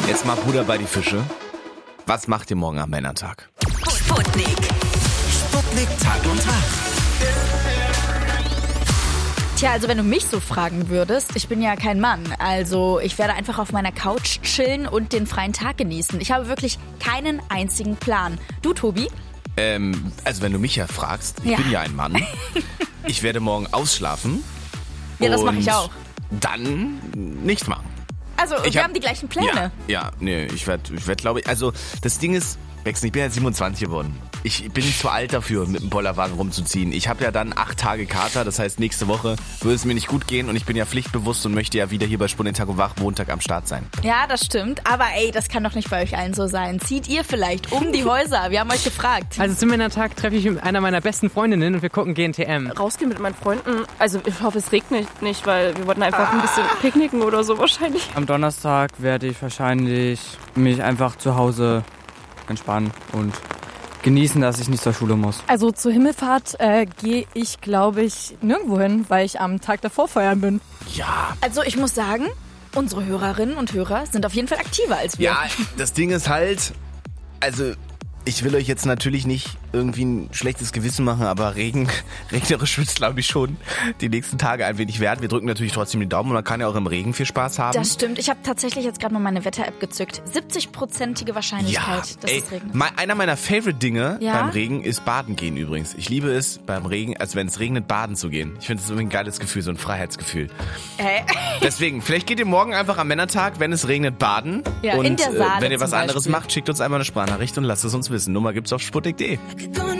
Jetzt mal Bruder bei die Fische. Was macht ihr morgen am Männertag? Sputnik. Sputnik Tag und Tag. Tja, also wenn du mich so fragen würdest, ich bin ja kein Mann. Also ich werde einfach auf meiner Couch chillen und den freien Tag genießen. Ich habe wirklich keinen einzigen Plan. Du, Tobi? Also wenn du mich ja fragst, ich bin ja ein Mann. Ich werde morgen ausschlafen. Ja, das mache ich und auch. Dann nichts machen. Also wir haben die gleichen Pläne. Ich werde glaube ich, also das Ding ist, Bex, ich bin ja 27 geworden. Ich bin nicht zu alt dafür, mit dem Bollerwagen rumzuziehen. Ich habe ja dann 8 Tage Kater, das heißt nächste Woche würde es mir nicht gut gehen und ich bin ja pflichtbewusst und möchte ja wieder hier bei Sputnik Tag und Wach Montag am Start sein. Ja, das stimmt. Aber ey, das kann doch nicht bei euch allen so sein. Zieht ihr vielleicht um die Häuser? Wir haben euch gefragt. Also zum Männertag treffe ich mit einer meiner besten Freundinnen und wir gucken GNTM. Rausgehen mit meinen Freunden. Also ich hoffe, es regnet nicht, weil wir wollten einfach ein bisschen picknicken oder so wahrscheinlich. Am Donnerstag werde ich wahrscheinlich mich einfach zu Hause entspannen und genießen, dass ich nicht zur Schule muss. Also zur Himmelfahrt gehe ich, glaube ich, nirgendwo hin, weil ich am Tag davor feiern bin. Ja. Also ich muss sagen, unsere Hörerinnen und Hörer sind auf jeden Fall aktiver als wir. Ja, das Ding ist halt, also ich will euch jetzt natürlich nicht irgendwie ein schlechtes Gewissen machen, aber regnerisch wird es, glaube ich, schon die nächsten Tage ein wenig wert. Wir drücken natürlich trotzdem die Daumen und man kann ja auch im Regen viel Spaß haben. Das stimmt. Ich habe tatsächlich jetzt gerade mal meine Wetter-App gezückt. 70%ige Wahrscheinlichkeit, dass es regnet. Einer meiner Favorite-Dinge Ja? beim Regen ist Baden gehen übrigens. Ich liebe es, beim Regen, also wenn es regnet, baden zu gehen. Ich finde das irgendwie ein geiles Gefühl, so ein Freiheitsgefühl. Deswegen, vielleicht geht ihr morgen einfach am Männertag, wenn es regnet, baden. Ja, und in der Saale wenn ihr was zum anderes Beispiel. macht, schickt uns einmal eine Sprachnachricht und lasst es uns wissen. Nummer gibt's auf sputnik.de.